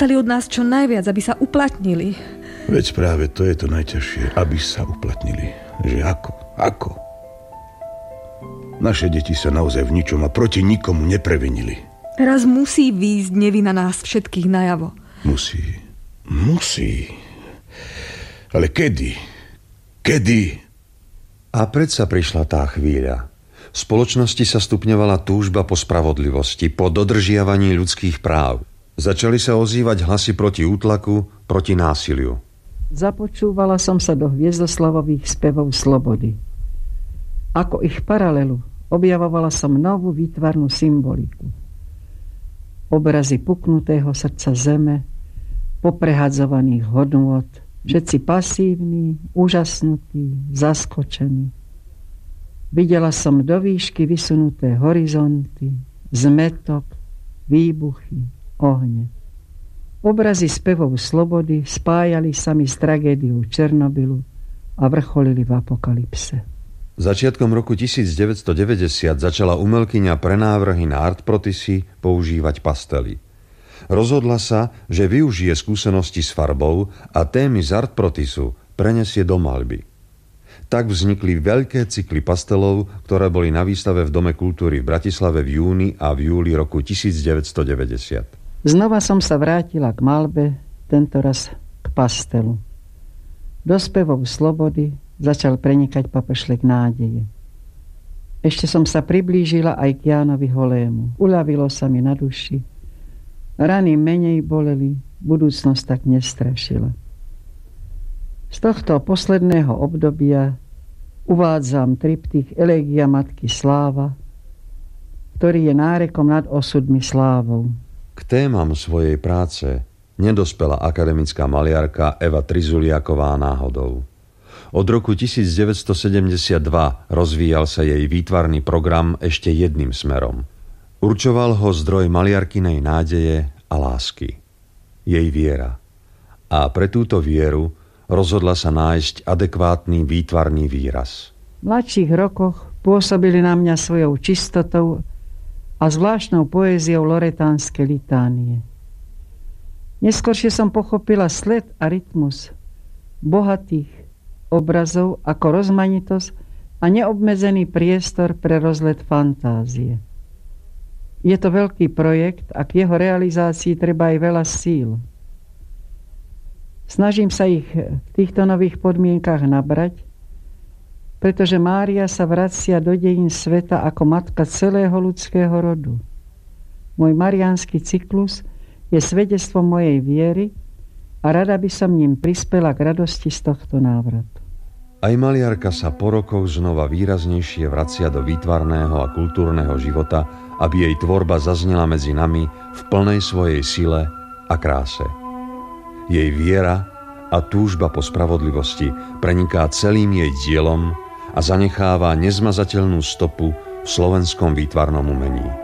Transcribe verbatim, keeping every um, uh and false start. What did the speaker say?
dostali od nás čo najviac, aby sa uplatnili. Veď práve to je to najťažšie, aby sa uplatnili. Že ako? Ako? Naše deti sa naozaj v ničom a proti nikomu neprevinili. Raz musí výjsť nevina nás všetkých najavo. Musí. Musí. Ale kedy? Kedy? A predsa prišla tá chvíľa. V spoločnosti sa stupňovala túžba po spravodlivosti, po dodržiavaní ľudských práv. Začali sa ozývať hlasy proti útlaku, proti násiliu. Započúvala som sa do hviezdoslavových spevov slobody. Ako ich paralelu objavovala som novú výtvarnú symboliku. Obrazy puknutého srdca zeme, poprehadzovaných hodnôt, všetci pasívni, úžasnutí, zaskočení. Videla som do výšky vysunuté horizonty, zmetok, výbuchy, ohne. Obrazy spevov slobody spájali sa mi s tragédiou Černobylu a vrcholili v apokalypse. Začiatkom roku devätnásťstodeväťdesiat začala umelkyňa pre návrhy na artprotisy používať pastely. Rozhodla sa, že využije skúsenosti s farbou a témy z artprotisu prenesie do maľby. Tak vznikli veľké cykly pastelov, ktoré boli na výstave v Dome kultúry v Bratislave v júni a v júli roku devätnásťstodeväťdesiat. Znova som sa vrátila k maľbe, tentoraz k pastelu. Do spevov slobody začal prenikať papešlek nádeje. Ešte som sa priblížila aj k Jánovi Holému. Uľavilo sa mi na duši. Rany menej boleli, budúcnosť tak nestrašila. Z tohto posledného obdobia uvádzam triptych Elégia Matky Sláva, ktorý je nárekom nad osudmi slávou. K témam svojej práce nedospela akademická maliarka Eva Trizuliaková náhodou. Od roku devätnásťstosedemdesiatdva rozvíjal sa jej výtvarný program ešte jedným smerom. Určoval ho zdroj maliarkinej nádeje a lásky. Jej viera. A pre túto vieru rozhodla sa nájsť adekvátny výtvarný výraz. V mladších rokoch pôsobili na mňa svojou čistotou a zvláštnou poéziou loretánske litánie. Neskôršie som pochopila sled a rytmus bohatých obrazov ako rozmanitosť a neobmedzený priestor pre rozlet fantázie. Je to veľký projekt a k jeho realizácii treba aj veľa síl. Snažím sa ich v týchto nových podmienkach nabrať, pretože Mária sa vracia do dejín sveta ako matka celého ľudského rodu. Môj mariánsky cyklus je svedectvom mojej viery a rada by som ním prispela k radosti z tohto návratu. Aj maliarka sa po rokoch znova výraznejšie vracia do výtvarného a kultúrneho života, aby jej tvorba zaznela medzi nami v plnej svojej sile a kráse. Jej viera a túžba po spravodlivosti preniká celým jej dielom a zanecháva nezmazateľnú stopu v slovenskom výtvarnom umení.